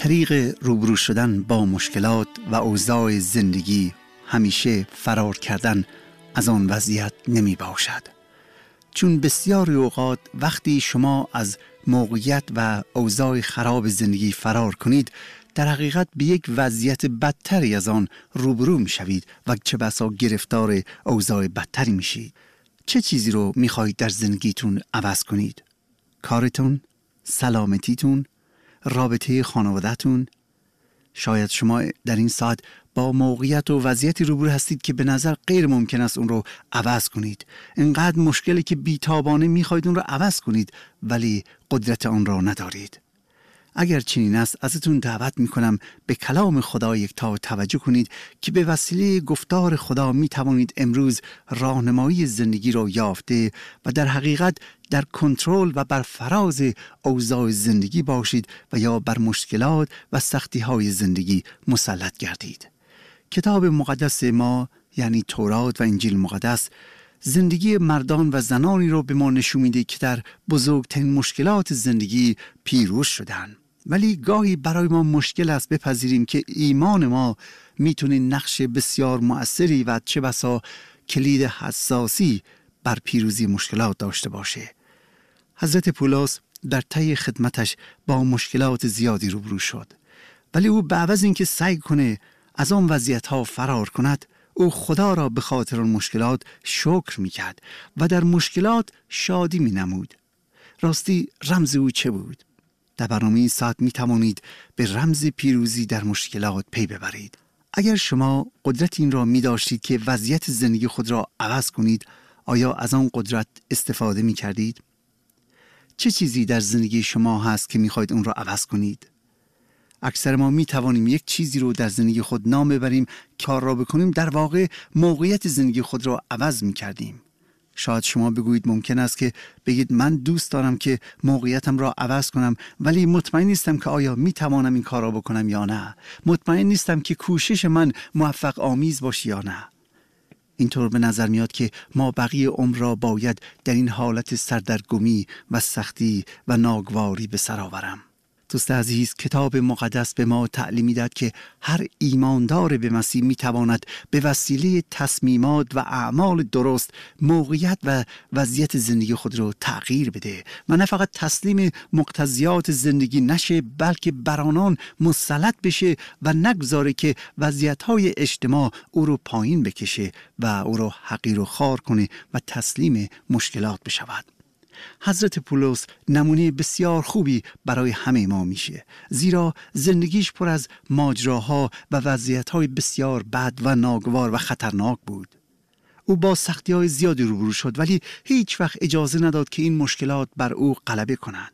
طریق روبرو شدن با مشکلات و اوضاع زندگی همیشه فرار کردن از آن وضعیت نمی باشد. چون بسیاری اوقات وقتی شما از موقعیت و اوضاع خراب زندگی فرار کنید، در حقیقت به یک وضعیت بدتری از آن روبرو می شوید و چه بسا گرفتار اوضاع بدتری می شید. چه چیزی رو می خواهید در زندگیتون عوض کنید؟ کارتون؟ سلامتیتون؟ رابطه خانواده‌تون؟ شاید شما در این ساعت با موقعیت و وضعیتی روبرو هستید که به نظر غیر ممکن است اون رو عوض کنید. اینقدر مشکلی که بیتابانه میخواید اون رو عوض کنید ولی قدرت آن را ندارید. اگر چنین است ازتون دعوت میکنم به کلام خدا یکتا توجه کنید که به وسیله گفتار خدا میتوانید امروز راهنمایی زندگی را یافته و در حقیقت در کنترل و بر فراز اوضاع زندگی باشید و یا بر مشکلات و سختی های زندگی مسلط گردید. کتاب مقدس ما یعنی تورات و انجیل مقدس زندگی مردان و زنانی را به ما نشون میده که در بزرگترین مشکلات زندگی پیروز شدند. ولی گاهی برای ما مشکل است بپذیریم که ایمان ما میتونه نقش بسیار مؤثری و چه بسا کلید حساسی بر پیروزی مشکلات داشته باشه. حضرت پولس در طی خدمتش با مشکلات زیادی روبرو شد، ولی او به عوض اینکه سعی کنه از آن وضعیت‌ها فرار کند، او خدا را به خاطر آن مشکلات شکر میکرد و در مشکلات شادی مینمود. راستی رمز او چه بود؟ در برنامه این ساعت می توانید به رمز پیروزی در مشکلات پی ببرید. اگر شما قدرت این را می داشتید که وضعیت زندگی خود را عوض کنید، آیا از آن قدرت استفاده می کردید؟ چه چیزی در زندگی شما هست که می خواهید اون را عوض کنید؟ اکثر ما می توانیم یک چیزی رو در زندگی خود نام ببریم، کار را بکنیم، در واقع موقعیت زندگی خود را عوض می کردیم. شاید شما بگویید ممکن است که بگید من دوست دارم که موقعیتم را عوض کنم ولی مطمئن نیستم که آیا می توانم این کار را بکنم یا نه. مطمئن نیستم که کوشش من موفق آمیز باشه یا نه. اینطور به نظر میاد که ما بقیه عمر را باید در این حالت سردرگمی و سختی و ناگواری به سر آورم. دوست عزیز، کتاب مقدس به ما تعلیم می‌دهد که هر ایماندار به مسیح می‌تواند به وسیله تصمیمات و اعمال درست موقعیت و وضعیت زندگی خود را تغییر بده و نه فقط تسلیم مقتضیات زندگی نشه، بلکه بر آنان مسلط بشه و نگذاره که وضعیت‌های اجتماع او رو پایین بکشه و او رو حقیر و خوار کنه و تسلیم مشکلات بشود. حضرت پولس نمونه بسیار خوبی برای همه ما میشه، زیرا زندگیش پر از ماجراها و وضعیت‌های بسیار بد و ناگوار و خطرناک بود. او با سختی‌های زیادی روبرو شد ولی هیچ وقت اجازه نداد که این مشکلات بر او غلبه کنند.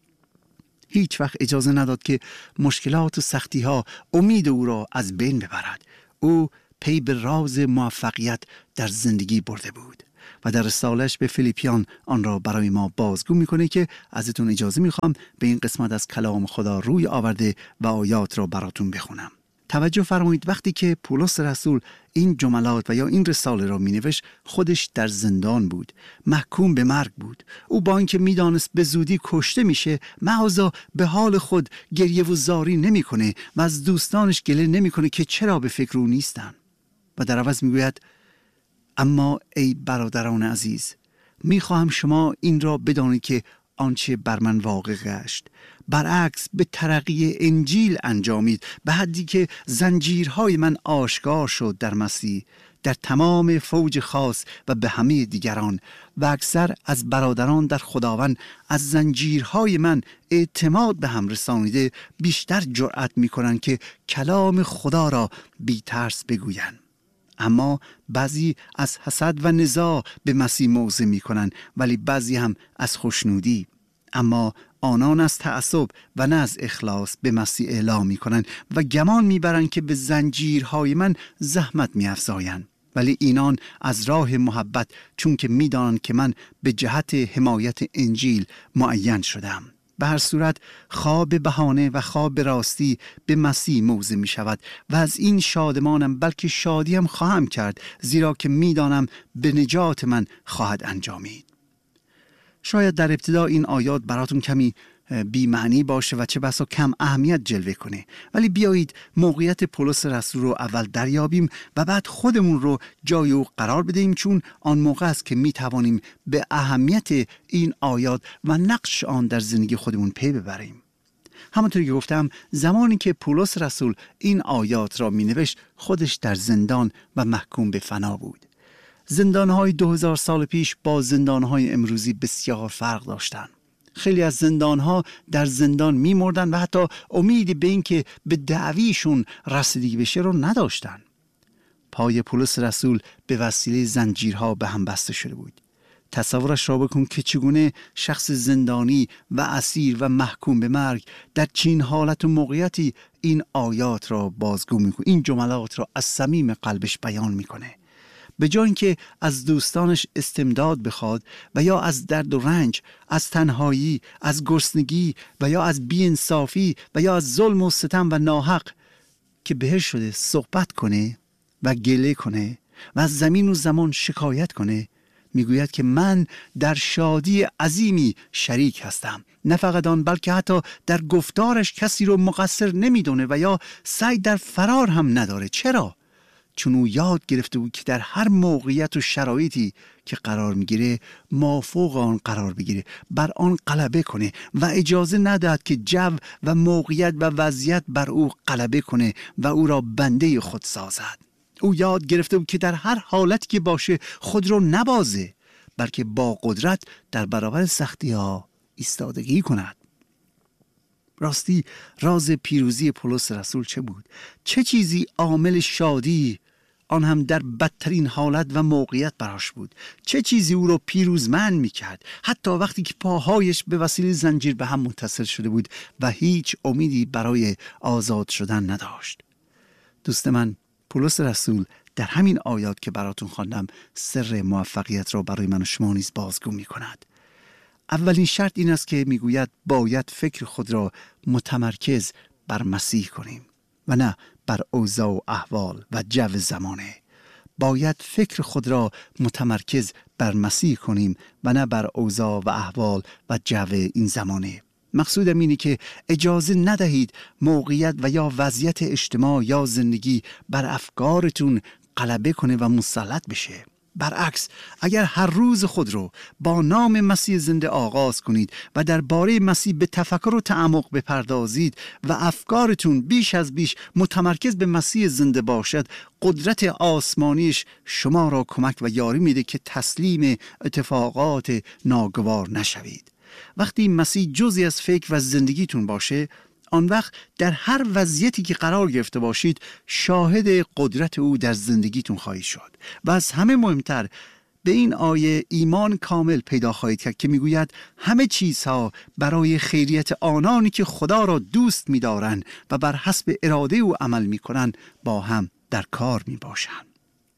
هیچ وقت اجازه نداد که مشکلات و سختی‌ها امید او را از بین ببرد. او پی به راز موفقیت در زندگی برده بود و در رساله‌اش به فیلیپیان آن را برای ما بازگو میکنه که ازتون اجازه میخوام به این قسمت از کلام خدا روی آورده و آیات را براتون بخونم. توجه فرمایید، وقتی که پولس رسول این جملات و یا این رساله را مینوشت، خودش در زندان بود، محکوم به مرگ بود. او با اینکه میدانست به زودی کشته میشه، معاذا به حال خود گریه و زاری نمیکنه و از دوستانش گله نمیکنه که چرا به فکر او نیستن و در عوض میگوید اما ای برادران عزیز، میخواهم شما این را بدانید که آنچه بر من واقع گشت برعکس به ترقی انجیل انجامید، به حدی که زنجیرهای من آشکار شد در مسیح، در تمام فوج خاص و به همه دیگران و اکثر از برادران در خداوند از زنجیرهای من اعتماد به هم رسانیده بیشتر جرأت میکنند که کلام خدا را بی ترس بگویند. اما بعضی از حسد و نزاع به مسیح موضع می کنند، ولی بعضی هم از خوشنودی. اما آنان از تعصب و نه از اخلاص به مسیح اعلام می کنند و گمان می برند که به زنجیرهای من زحمت می افزایند. ولی اینان از راه محبت، چون که می دانند که من به جهت حمایت انجیل معین شدم. به هر صورت خواب بهانه و خواب راستی به مسیح موضع می شود و از این شادمانم، بلکه شادی هم خواهم کرد، زیرا که می دانم به نجات من خواهد انجامید. شاید در ابتدا این آیات براتون کمی بی معنی باشه و چه بسا کم اهمیت جلوه کنه. ولی بیایید موقعیت پولس رسول رو اول دریابیم و بعد خودمون رو جای او قرار بدهیم، چون آن موقع است که می توانیم به اهمیت این آیات و نقش آن در زندگی خودمون پی ببریم. همونطوری که گفتم، زمانی که پولس رسول این آیات را می نوشت خودش در زندان و محکوم به فنا بود. زندانهای 2000 سال پیش با زندانهای امروزی بسیار فرق داشتند. خیلی از زندانها در زندان می مردن و حتی امیدی به این که به دعویشون رسیدگی بشه رو نداشتن. پای پولس رسول به وسیله زنجیرها به هم بسته شده بود. تصورش را بکن که چگونه شخص زندانی و اسیر و محکوم به مرگ در چین حالت و موقعیتی این آیات را بازگو میکنه، این جملات را از صمیم قلبش بیان میکنه. به جای اینکه از دوستانش استمداد بخواد و یا از درد و رنج، از تنهایی، از گرسنگی و یا از بی‌انصافی و یا از ظلم و ستم و ناحق که بهش شده صحبت کنه و گله کنه و از زمین و زمان شکایت کنه، میگوید که من در شادی عظیمی شریک هستم. نه فقط آن، بلکه حتی در گفتارش کسی رو مقصر نمیدونه و یا سعی در فرار هم نداره. چرا؟ چون او یاد گرفته بود که در هر موقعیت و شرایطی که قرار میگیره مافوق آن قرار بگیره، بر آن غلبه کنه و اجازه ندهد که جو و موقعیت و وضعیت بر او غلبه کنه و او را بنده خود سازد. او یاد گرفته بود که در هر حالتی که باشه خود رو نبازه، بلکه با قدرت در برابر سختی ها ایستادگی کند. راستی راز پیروزی پولس رسول چه بود؟ چه چیزی عامل شادی، آن هم در بدترین حالت و موقعیت براش بود؟ چه چیزی او رو پیروزمند میکرد حتی وقتی که پاهایش به وسیله زنجیر به هم متصل شده بود و هیچ امیدی برای آزاد شدن نداشت؟ دوست من، پولس رسول در همین آیات که براتون خواندم سر موفقیت را برای من و شما نیز بازگو میکند. اولین شرط این است که میگوید باید فکر خود را متمرکز بر مسیح کنیم و نه بر اوضاع و احوال و جو زمانه. باید فکر خود را متمرکز بر مسیح کنیم و نه بر اوضاع و احوال و جو این زمانه. مقصودم اینه که اجازه ندهید موقعیت و یا وضعیت اجتماع یا زندگی بر افکارتون غلبه کنه و مسلط بشه. برعکس، اگر هر روز خود رو با نام مسیح زنده آغاز کنید و درباره مسیح به تفکر و تعمق بپردازید و افکارتون بیش از بیش متمرکز به مسیح زنده باشد، قدرت آسمانیش شما را کمک و یاری میده که تسلیم اتفاقات ناگوار نشوید. وقتی مسیح جزئی از فکر و زندگیتون باشه، آن وقت در هر وضعیتی که قرار گرفته باشید شاهد قدرت او در زندگیتون خواهید شد. و از همه مهمتر به این آیه ایمان کامل پیدا خواهید کرد که میگوید همه چیزها برای خیریت آنانی که خدا را دوست می‌دارند و بر حسب اراده او عمل می‌کنند با هم در کار می‌باشند.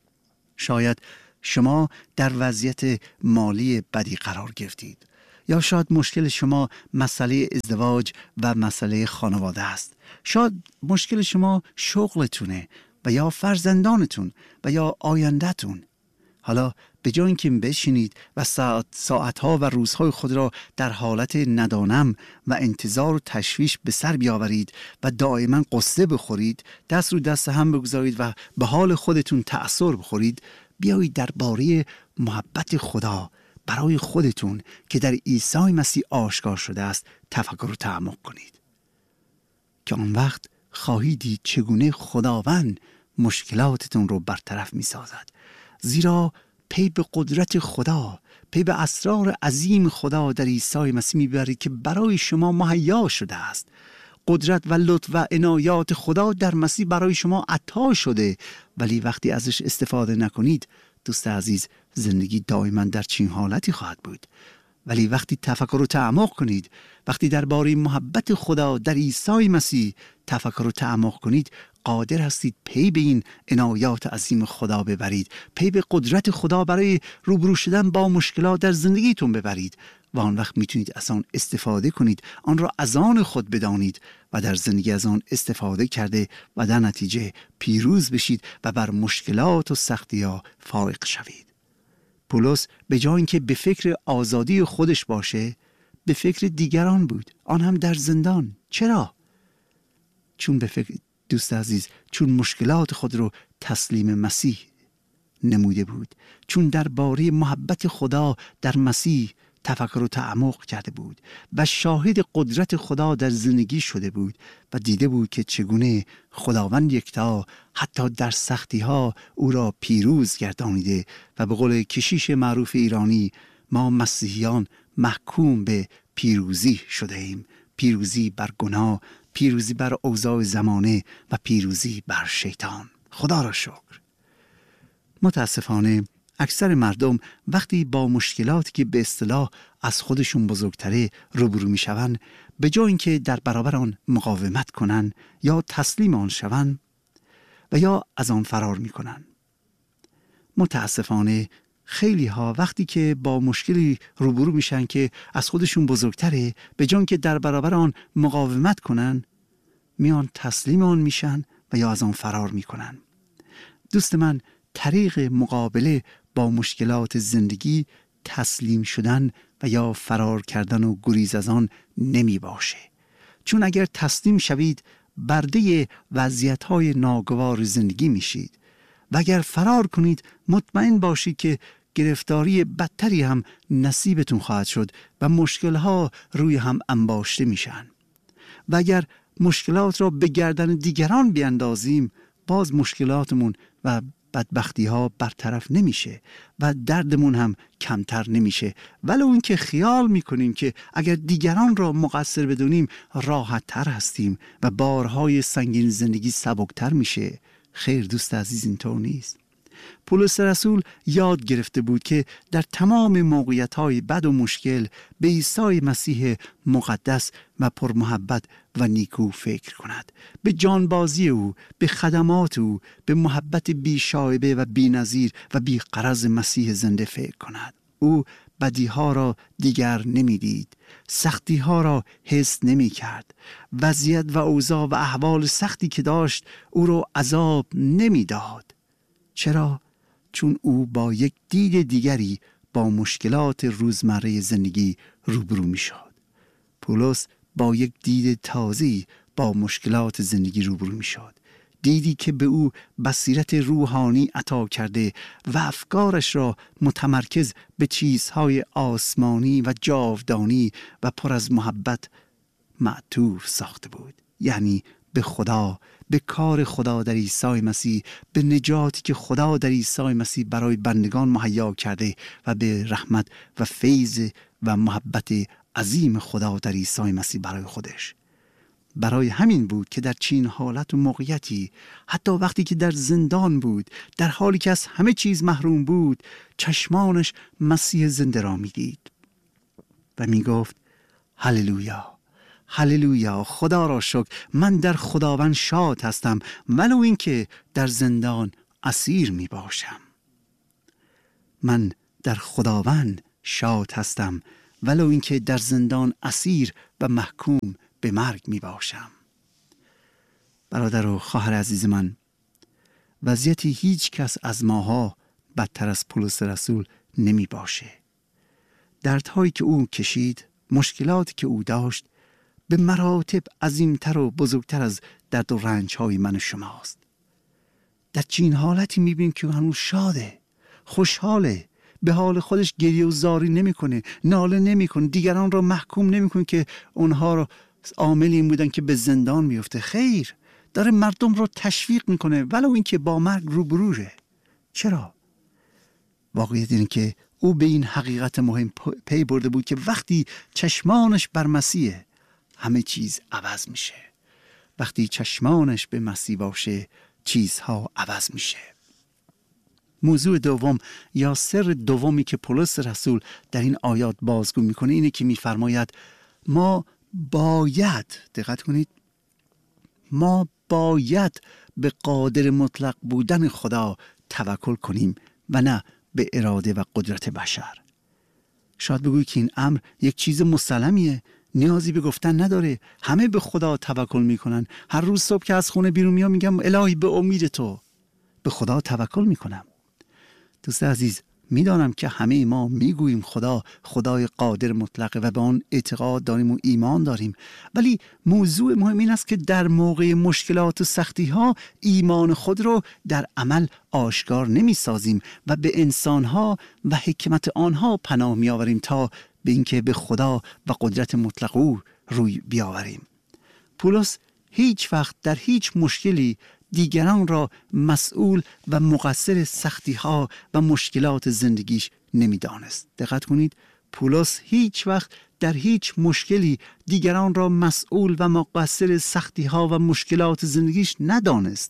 شاید شما در وضعیت مالی بدی قرار گرفتید، یا شاید مشکل شما مسئله ازدواج و مسئله خانواده است. شاید مشکل شما شغلتونه و یا فرزندانتون و یا آیندهتون. حالا به جای اینکه بشینید و ساعتها و روزهای خود را در حالت ندانم و انتظار و تشویش به سر بیاورید و دائما قصه بخورید، دست رو دست هم بگذارید و به حال خودتون تأثیر بخورید، بیایید درباره محبت خدا برای خودتون که در عیسی مسیح آشکار شده است تفکر و تعمق کنید، که آن وقت خواهید دید چگونه خداوند مشکلاتتون رو برطرف می سازد. زیرا پی به قدرت خدا، پی به اسرار عظیم خدا در عیسی مسیح می برید که برای شما مهیا شده است. قدرت و لطف و عنایات خدا در مسیح برای شما عطا شده، ولی وقتی ازش استفاده نکنید دوست عزیز، زندگی دائما در چنین حالتی خواهد بود. ولی وقتی تفکر و تعمق کنید، وقتی درباره محبت خدا در عیسی مسیح تفکر و تعمق کنید، قادر هستید پی به این عنایات عظیم خدا ببرید، پی به قدرت خدا برای روبرو شدن با مشکلات در زندگیتون ببرید و آن وقت میتونید از آن استفاده کنید، آن را از آن خود بدانید و در زندگی از آن استفاده کرده و در نتیجه پیروز بشید و بر مشکلات و سختی‌ها فائق شوید. پولس به جای اینکه به فکر آزادی خودش باشه، به فکر دیگران بود، آن هم در زندان. چرا؟ چون به فکر دوست عزیز، چون مشکلات خود رو تسلیم مسیح نموده بود، چون درباره محبت خدا در مسیح تفکر و تعمق کرده بود و شاهد قدرت خدا در زندگی شده بود و دیده بود که چگونه خداوند یکتا حتی در سختی ها او را پیروز گردانیده و به قول کشیش معروف ایرانی، ما مسیحیان محکوم به پیروزی شده ایم. پیروزی بر گناه، پیروزی بر اوضاع زمانه و پیروزی بر شیطان. خدا را شکر. متاسفانه اکثر مردم وقتی با مشکلاتی که به اصطلاح از خودشون بزرگتره روبرو می شوند، به جای اینکه در برابر آن مقاومت کنن یا تسلیم آن شوند و یا از آن فرار می کنن. متاسفانه خیلی ها وقتی که با مشکلی روبرو میشن که از خودشون بزرگتره، به جای اینکه در برابر آن مقاومت کنن، میان تسلیم آن میشن و یا از آن فرار میکنن. دوست من، طریق مقابله با مشکلات زندگی تسلیم شدن و یا فرار کردن و گریز از آن نمی باشه. چون اگر تسلیم شوید برده وضعیت‌های ناگوار زندگی میشید و اگر فرار کنید مطمئن باشید که گرفتاری بدتری هم نصیبتون خواهد شد و مشکل‌ها روی هم انباشته میشن. و اگر مشکلات را به گردن دیگران بیاندازیم، باز مشکلاتمون و بدبختی ها برطرف نمیشه و دردمون هم کمتر نمیشه، ولو این که خیال میکنیم که اگر دیگران را مقصر بدونیم راحت تر هستیم و بارهای سنگین زندگی سبکتر میشه. خیر دوست عزیز، اینطور نیست. پولس رسول یاد گرفته بود که در تمام موقعیت‌های بد و مشکل به عیسی مسیح مقدس و پرمحبت و نیکو فکر کند، به جانبازی او، به خدمات او، به محبت بی شایبه و بی نظیر و بی غرض مسیح زنده فکر کند. او بدیها را دیگر نمیدید، سختیها را حس نمی کرد. وضعیت و اوضاع و احوال سختی که داشت او را عذاب نمی داد. چرا؟ چون او با یک دید دیگری با مشکلات روزمره زندگی روبرو می شد. پولس با یک دید تازه‌ای با مشکلات زندگی روبرو می شد. دیدی که به او بصیرت روحانی عطا کرده و افکارش را متمرکز به چیزهای آسمانی و جاودانی و پر از محبت معطوف ساخته بود. یعنی به خدا، به کار خدا در عیسی مسیح، به نجاتی که خدا در عیسی مسیح برای بندگان مهیا کرده و به رحمت و فیض و محبت عظیم خدا در عیسی مسیح برای خودش. برای همین بود که در چین حالت و موقعیتی، حتی وقتی که در زندان بود، در حالی که از همه چیز محروم بود، چشمانش مسیح زنده را می‌دید و می‌گفت هللویا، هللویا، خدا را شکر، من در خداوند شاد هستم ولو این که در زندان اسیر می باشم. من در خداوند شاد هستم ولو این که در زندان اسیر و محکوم به مرگ می باشم. برادر و خواهر عزیز من، وضعیتی هیچ کس از ماها بدتر از پولس رسول نمی باشه. دردهایی که او کشید، مشکلاتی که او داشت، به مراتب عظیمتر و بزرگتر از درد و رنج‌های من و شماست. در چین حالتی می‌بینیم که هنوز شاده، خوشحاله، به حال خودش گریه و زاری نمی‌کنه، ناله نمی‌کنه، دیگران را محکوم نمی‌کنه که اونها را عامل این بودن که به زندان میفته. خیر، داره مردم را تشویق می‌کنه ولو اینکه با مرگ روبروه. چرا؟ واقعیت اینه که او به این حقیقت مهم پی برده بود که وقتی چشمانش بر مسیحه، همه چیز عوض میشه. وقتی چشمانش به مسیح باشه، چیزها عوض میشه. موضوع دوم یا سر دومی که پولس رسول در این آیات بازگو میکنه اینه که میفرماید ما باید، دقت کنید، ما باید به قادر مطلق بودن خدا توکل کنیم و نه به اراده و قدرت بشر. شاید بگویی که این امر یک چیز مسلمیه، نیازی به گفتن نداره، همه به خدا توکل میکنن. هر روز صبح که از خونه بیرون میام میگم الهی به امید تو به خدا توکل میکنم. دوست عزیز، میدانم که همه ما میگوییم خدا خدای قادر مطلقه و به آن اعتقاد داریم و ایمان داریم، ولی موضوع مهم این است که در موقع مشکلات و سختی ها ایمان خود رو در عمل آشکار نمی سازیم و به انسان ها و حکمت آنها پناه می آوریم تا به اینکه به خدا و قدرت مطلق او روی بیاوریم. پولس هیچ وقت در هیچ مشکلی دیگران را مسئول و مقصر سختی ها و مشکلات زندگیش نمی دانست. دقت کنید، پولس هیچ وقت در هیچ مشکلی دیگران را مسئول و مقصر سختی ها و مشکلات زندگیش ندانست.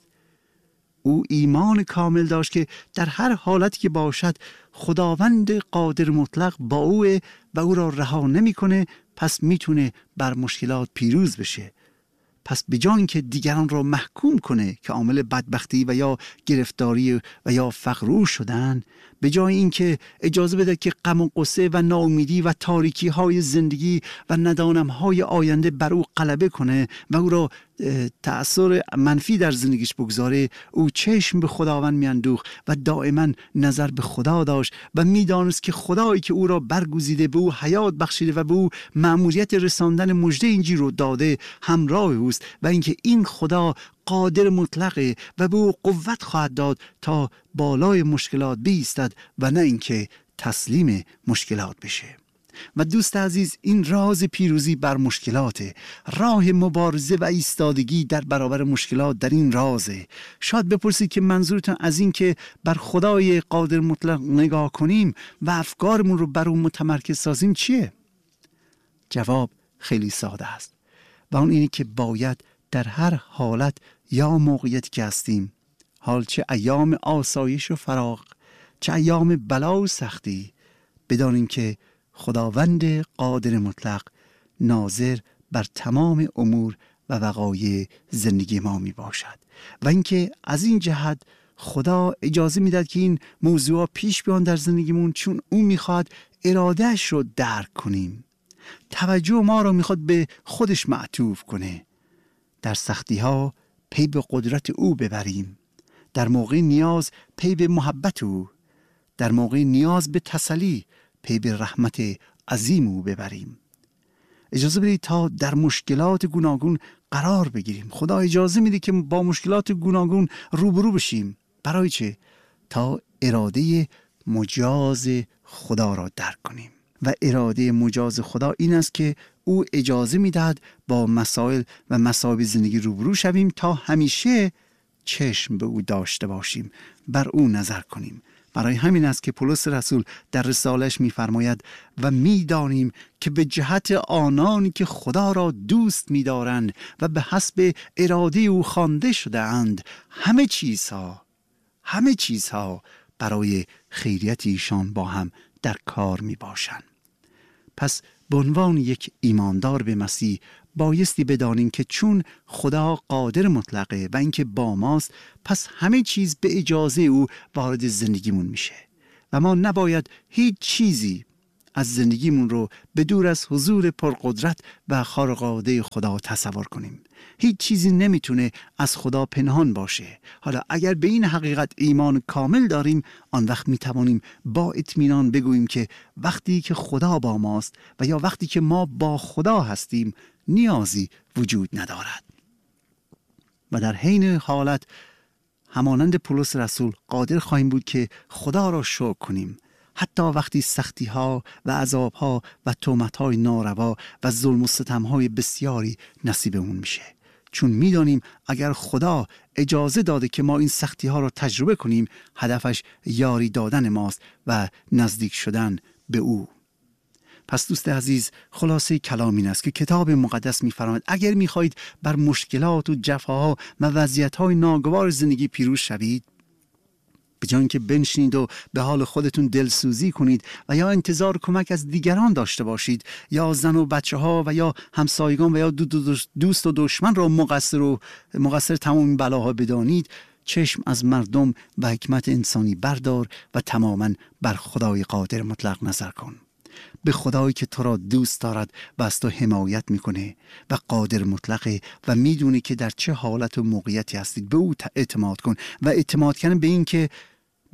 او ایمان کامل داشت که در هر حالتی که باشد خداوند قادر مطلق با اوه و او را رها نمی‌کنه، پس میتونه بر مشکلات پیروز بشه. پس به جای اینکه دیگران را محکوم کنه که عامل بدبختی و یا گرفتاری و یا فقر او شدن، به جای اینکه اجازه بده که غم و غصه و ناامیدی و تاریکی های زندگی و ندانم های آینده بر او غلبه کنه و او را تأثیر منفی در زندگیش بگذاره، او چشم به خداوند میاندوخت و دائما نظر به خدا داشت و میدانست که خدایی که او را برگزیده، به او حیات بخشیده و به او مأموریت رساندن مژده انجیل رو داده همراه اوست و اینکه این خدا قادر مطلقه و به او قوت خواهد داد تا بالای مشکلات بایستد و نه اینکه تسلیم مشکلات بشه. و دوست عزیز، این راز پیروزی بر مشکلات، راه مبارزه و ایستادگی در برابر مشکلات در این رازه. شاید بپرسید که منظورتون از این که بر خدای قادر مطلق نگاه کنیم و افکارمون رو بر اون متمرکز سازیم چیه؟ جواب خیلی ساده است و اون اینه که باید در هر حالت یا موقعیتی که هستیم، حال چه ایام آسایش و فراغ، چه ایام بلا و سختی، بدانیم که خداوند قادر مطلق ناظر بر تمام امور و وقایع زندگی ما می باشد و اینکه از این جهت خدا اجازه می داد که این موضوع پیش بیان در زندگیمون، چون او می خواد ارادهش رو درک کنیم، توجه ما رو می خواد به خودش معطوف کنه، در سختی ها پی به قدرت او ببریم، در موقع نیاز پی به محبت او، در موقع نیاز به تسلی پی به رحمت عظیم او ببریم. اجازه بدید تا در مشکلات گوناگون قرار بگیریم. خدا اجازه میده که با مشکلات گوناگون روبرو بشیم. برای چه؟ تا اراده مجاز خدا را درک کنیم. و اراده مجاز خدا این است که او اجازه میدهد با مسائل و مصائب زندگی روبرو شویم تا همیشه چشم به او داشته باشیم، بر او نظر کنیم. برای همین است که پولس رسول در رسالش می‌فرماید و می‌دانیم که به جهت آنانی که خدا را دوست می‌دارند و به حسب اراده او خوانده شده‌اند، همه چیزها برای خیریت ایشان با هم در کار می‌باشند. پس به عنوان یک ایماندار به مسیح بایستی بدانیم که چون خدا قادر مطلقه و اینکه با ماست، پس همه چیز به اجازه او وارد زندگیمون میشه و ما نباید هیچ چیزی از زندگیمون رو به دور از حضور پرقدرت و خارق‌العاده خدا تصور کنیم. هیچ چیزی نمیتونه از خدا پنهان باشه. حالا اگر به این حقیقت ایمان کامل داریم، آن وقت میتوانیم با اطمینان بگوییم که وقتی که خدا با ماست و یا وقتی که ما با خدا هستیم، نیازی وجود ندارد. و در حین حالت همانند پولس رسول قادر خواهیم بود که خدا را شکر کنیم، حتی وقتی سختی ها و عذاب ها و تهمت های ناروا و ظلم و ستم های بسیاری نصیبمون میشه، چون میدانیم اگر خدا اجازه داده که ما این سختی ها را تجربه کنیم، هدفش یاری دادن ماست و نزدیک شدن به او. پس دوست عزیز، خلاصه کلام این است که کتاب مقدس می‌فرماید اگر می‌خواهید بر مشکلات و جفاها و وضعیت‌های ناگوار زندگی پیروز شوید، به جای اینکه بنشینید و به حال خودتون دلسوزی کنید و یا انتظار کمک از دیگران داشته باشید یا زن و بچه‌ها و یا همسایگان و یا دوست و دشمن را مقصر تمام بلاها بدانید، چشم از مردم و حکمت انسانی بردار و تماماً بر خدای قادر مطلق نظر کن. به خدایی که تو را دوست دارد و از تو حمایت میکنه و قادر مطلقه و میدونه که در چه حالت و موقعیتی هستید، به او اعتماد کن و اعتماد کردن به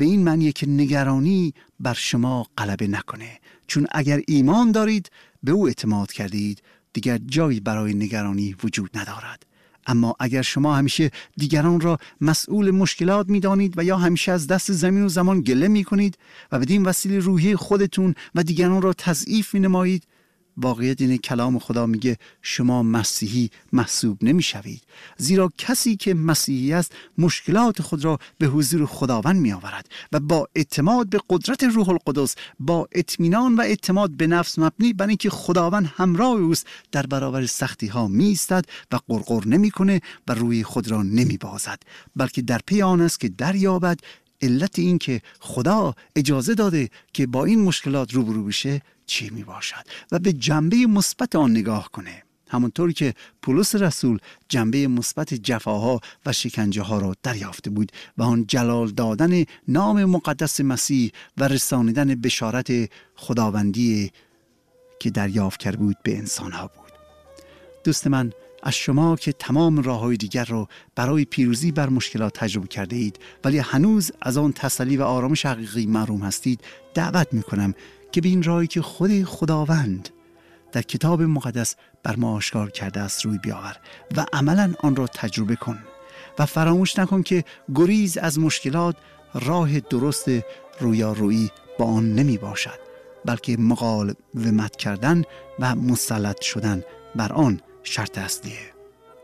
به این معنیه که نگرانی بر شما غلبه نکنه، چون اگر ایمان دارید، به او اعتماد کردید، دیگر جایی برای نگرانی وجود ندارد. اما اگر شما همیشه دیگران را مسئول مشکلات می دانید و یا همیشه از دست زمین و زمان گله می کنید و بدین وسیله روحیه خودتون و دیگران را تضعیف می نمایید، واقعیت اینه کلام خدا میگه شما مسیحی محسوب نمی شوید. زیرا کسی که مسیحی است مشکلات خود را به حضور خداوند می آورد و با اعتماد به قدرت روح القدس، با اطمینان و اعتماد به نفس مبنی بر اینکه خداوند همراه اوست، در برابر سختی ها می ایستد و غرغر نمی کنه و روی خود را نمی بازد، بلکه در پی آن است که دریابد علت این که خدا اجازه داده که با این مشکلات روبرو بشه چی می باشد و به جنبه مثبت آن نگاه کنه، همونطوری که پولس رسول جنبه مثبت جفاها و شکنجه ها را دریافته بود و آن جلال دادن نام مقدس مسیح و رسانیدن بشارت خداوندی که دریافت کرده بود به انسان ها بود. دوست من، از شما که تمام راه‌های دیگر را برای پیروزی بر مشکلات تجربه کرده اید ولی هنوز از آن تسلی و آرامش حقیقی محروم هستید، دعوت می‌کنم که به این راهی که خود خداوند در کتاب مقدس بر ما آشکار کرده است روی بیاور و عملاً آن را تجربه کن و فراموش نکن که گریز از مشکلات راه درست رویارویی با آن نمی باشد، بلکه مقاومت کردن و مسلط شدن بر آن شرط اصلیه.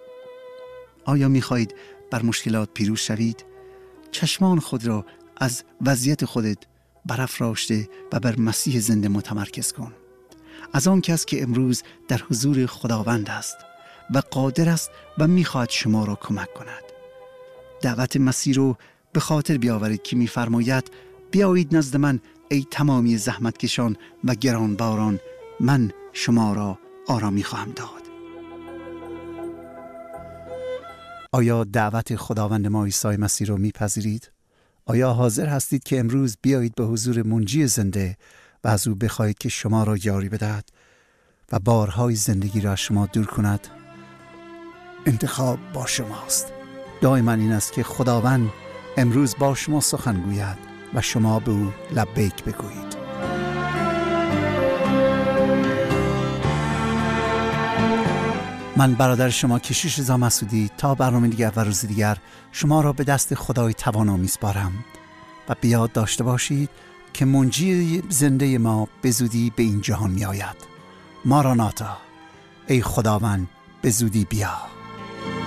آیا می‌خواهید بر مشکلات پیروز شوید؟ چشمان خود را از وضعیت خودت برافراشته و بر مسیح زنده متمرکز کن، از آن کس که امروز در حضور خداوند است و قادر است و می‌خواهد شما را کمک کند. دعوت مسیح رو به خاطر بیاورید که می‌فرماید بیایید نزد من ای تمامی زحمتکشان و گرانباران، من شما را آرامی خواهم داد. آیا دعوت خداوند ما عیسی مسیح رو میپذیرید؟ آیا حاضر هستید که امروز بیایید به حضور منجی زنده و از او بخواهید که شما را یاری بدهد و بارهای زندگی را شما دور کند؟ انتخاب با شماست. دائما این است که خداوند امروز با شما سخن گوید و شما به او لبیک بگویید. من برادر شما کشیش رضا مسعودی تا برنامه دیگر و روز دیگر شما را به دست خدای توانا میسپارم و به یاد داشته باشید که منجی زنده ما به زودی به این جهان می آید. ماراناتا، ای خداوند به زودی بیا.